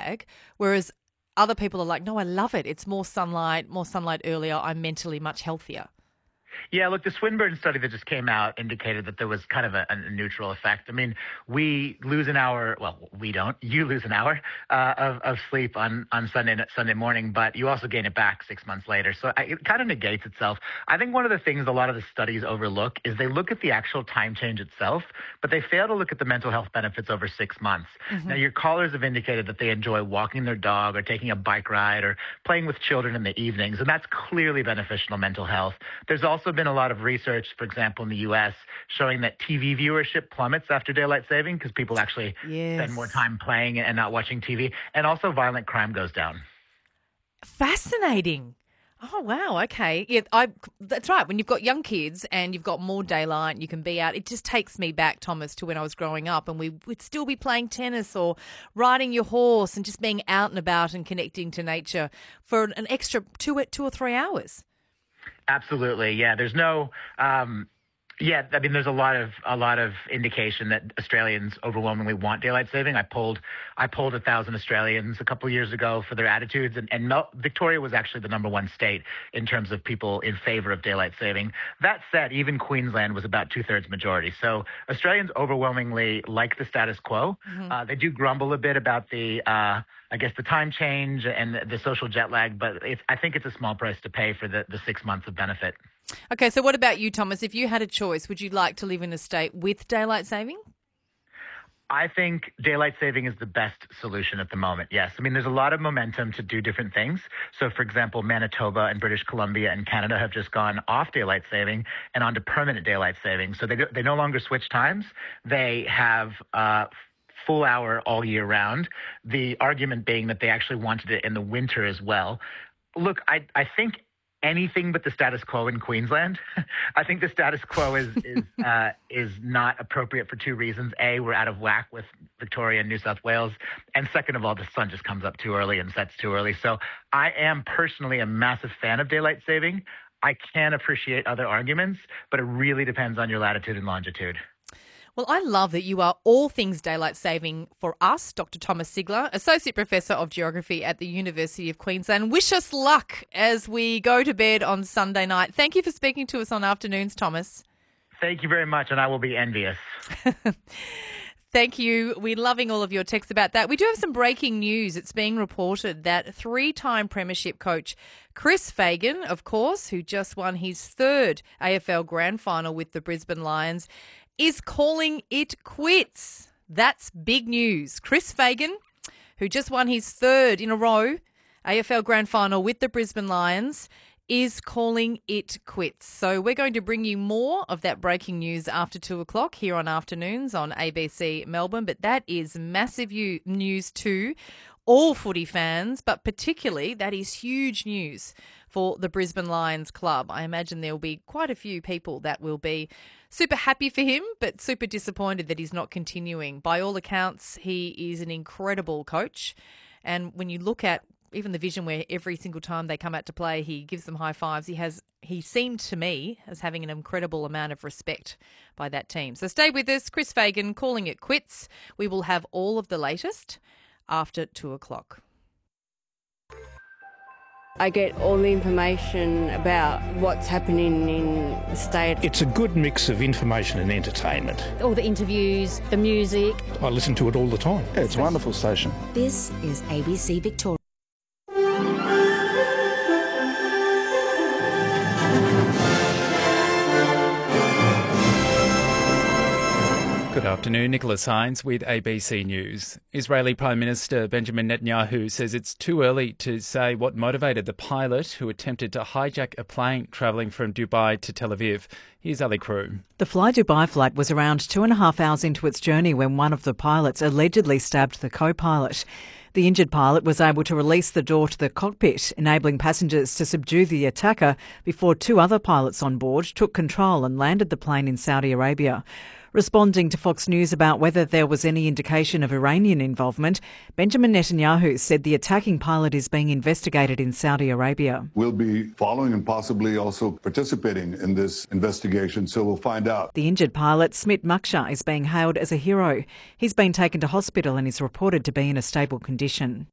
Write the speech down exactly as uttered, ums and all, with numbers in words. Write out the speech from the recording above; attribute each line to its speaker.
Speaker 1: lag, whereas other people are like, no, I love it. It's more sunlight, more sunlight earlier. I'm mentally much healthier.
Speaker 2: Yeah, look, the Swinburne study that just came out indicated that there was kind of a, a neutral effect. I mean, we lose an hour. Well, we don't. You lose an hour uh, of, of sleep on, on Sunday Sunday morning, but you also gain it back six months later. So it kind of negates itself. I think one of the things a lot of the studies overlook is they look at the actual time change itself, but they fail to look at the mental health benefits over six months. Mm-hmm. Now, your callers have indicated that they enjoy walking their dog or taking a bike ride or playing with children in the evenings, and that's clearly beneficial to mental health. There's also been a lot of research, for example, in the U S, showing that T V viewership plummets after daylight saving because people actually
Speaker 1: yes.
Speaker 2: spend more time playing and not watching T V. And also violent crime goes down.
Speaker 1: Fascinating. Oh, wow. Okay. Yeah, I. That's right. When you've got young kids and you've got more daylight, you can be out. It just takes me back, Thomas, to when I was growing up and we would still be playing tennis or riding your horse and just being out and about and connecting to nature for an extra two, two or three hours.
Speaker 2: Absolutely. Yeah. There's no, um, yeah, I mean, there's a lot of, a lot of indication that Australians overwhelmingly want daylight saving. I polled, I polled a thousand Australians a couple of years ago for their attitudes, and, and Mel- Victoria was actually the number one state in terms of people in favor of daylight saving. That said, even Queensland was about two thirds majority. So Australians overwhelmingly like the status quo. Mm-hmm. Uh, they do grumble a bit about the, uh, I guess, the time change and the, the social jet lag, but it's, I think it's a small price to pay for the, the six months of benefit.
Speaker 1: Okay, so what about you, Thomas? If you had a choice, would you like to live in a state with daylight saving?
Speaker 2: I think daylight saving is the best solution at the moment, yes. I mean, there's a lot of momentum to do different things. So, for example, Manitoba and British Columbia and Canada have just gone off daylight saving and onto permanent daylight saving. So they, do, they no longer switch times. They have uh, full hour all year round, the argument being that they actually wanted it in the winter as well. Look, I, I think anything but the status quo in Queensland. I think the status quo is is uh, is not appropriate for two reasons. A, we're out of whack with Victoria and New South Wales. And second of all, the sun just comes up too early and sets too early. So I am personally a massive fan of daylight saving. I can appreciate other arguments, but it really depends on your latitude and longitude.
Speaker 1: Well, I love that you are all things daylight saving for us, Doctor Thomas Sigler, Associate Professor of Geography at the University of Queensland. Wish us luck as we go to bed on Sunday night. Thank you for speaking to us on Afternoons, Thomas.
Speaker 2: Thank you very much, and I will be envious.
Speaker 1: Thank you. We're loving all of your texts about that. We do have some breaking news. It's being reported that three-time premiership coach Chris Fagan, of course, who just won his third A F L Grand Final with the Brisbane Lions, is calling it quits. That's big news. Chris Fagan, who just won his third in a row A F L Grand Final with the Brisbane Lions, is calling it quits. So we're going to bring you more of that breaking news after two o'clock here on Afternoons on A B C Melbourne. But that is massive news to all footy fans, but particularly that is huge news for the Brisbane Lions club. I imagine there will be quite a few people that will be super happy for him, but super disappointed that he's not continuing. By all accounts, he is an incredible coach. And when you look at even the vision where every single time they come out to play, he gives them high fives. He has, he seemed to me as having an incredible amount of respect by that team. So stay with us. Chris Fagan calling it quits. We will have all of the latest after two o'clock.
Speaker 3: I get all the information about what's happening in the state.
Speaker 4: It's a good mix of information and entertainment.
Speaker 5: All the interviews, the music.
Speaker 4: I listen to it all the time.
Speaker 6: Yeah, it's a wonderful station.
Speaker 7: This is A B C Victoria.
Speaker 8: Good afternoon, Nicholas Hines with A B C News. Israeli Prime Minister Benjamin Netanyahu says it's too early to say what motivated the pilot who attempted to hijack a plane travelling from Dubai to Tel Aviv. Here's Ali Crew.
Speaker 9: The Fly Dubai flight was around two and a half hours into its journey when one of the pilots allegedly stabbed the co-pilot. The injured pilot was able to release the door to the cockpit, enabling passengers to subdue the attacker before two other pilots on board took control and landed the plane in Saudi Arabia. Responding to Fox News about whether there was any indication of Iranian involvement, Benjamin Netanyahu said the attacking pilot is being investigated in Saudi Arabia.
Speaker 6: We'll be following and possibly also participating in this investigation, so we'll find out.
Speaker 9: The injured pilot, Smit Maksha, is being hailed as a hero. He's been taken to hospital and is reported to be in a stable condition.